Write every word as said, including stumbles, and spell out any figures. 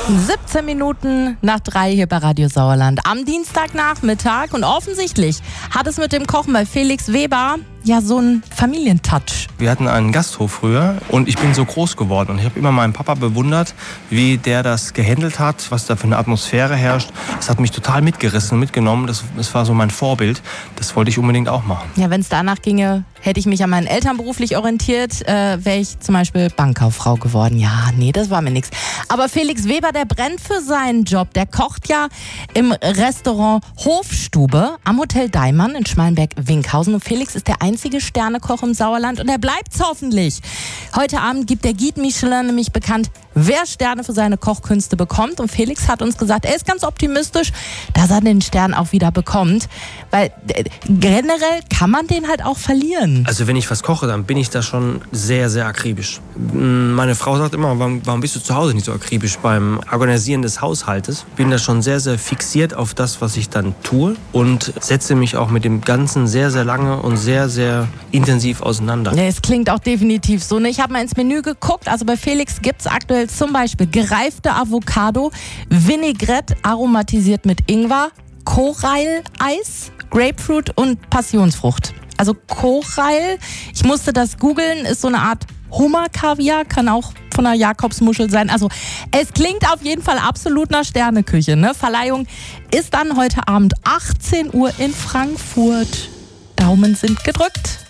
siebzehn Minuten nach drei hier bei Radio Sauerland am Dienstagnachmittag und offensichtlich hat es mit dem Kochen bei Felix Weber ja so einen Familientouch. Wir hatten einen Gasthof früher und ich bin so groß geworden und ich habe immer meinen Papa bewundert, wie der das gehandelt hat, was da für eine Atmosphäre herrscht. Das hat mich total mitgerissen und mitgenommen. Das, das war so mein Vorbild. Das wollte ich unbedingt auch machen. Ja, wenn es danach ginge, hätte ich mich an meinen Eltern beruflich orientiert, äh, wäre ich zum Beispiel Bankkauffrau geworden. Ja, nee, das war mir nichts. Aber Felix Weber, der brennt für seinen Job. Der kocht ja im Restaurant Hofstube am Hotel Daimann in Schmalenberg-Winkhausen. Und Felix ist der einzige Sternekoch im Sauerland und er bleibt's hoffentlich. Heute Abend gibt der Guide Michelin nämlich bekannt, wer Sterne für seine Kochkünste bekommt. Und Felix hat uns gesagt, er ist ganz optimistisch, dass er den Stern auch wieder bekommt. Weil äh, generell kann man den halt auch verlieren. Also wenn ich was koche, dann bin ich da schon sehr, sehr akribisch. Meine Frau sagt immer, warum, warum bist du zu Hause nicht so akribisch beim Organisieren des Haushaltes? Bin da schon sehr, sehr fixiert auf das, was ich dann tue und setze mich auch mit dem Ganzen sehr, sehr lange und sehr, sehr intensiv auseinander. Ja, es klingt auch definitiv so. Ne? Ich habe mal ins Menü geguckt. Also bei Felix gibt es aktuell zum Beispiel gereifte Avocado, Vinaigrette aromatisiert mit Ingwer, Koralleis, Grapefruit und Passionsfrucht. Also Korail, ich musste das googeln, ist so eine Art Hummerkaviar, kann auch von einer Jakobsmuschel sein. Also es klingt auf jeden Fall absolut nach Sterneküche. Ne? Verleihung ist dann heute Abend achtzehn Uhr in Frankfurt. Daumen sind gedrückt.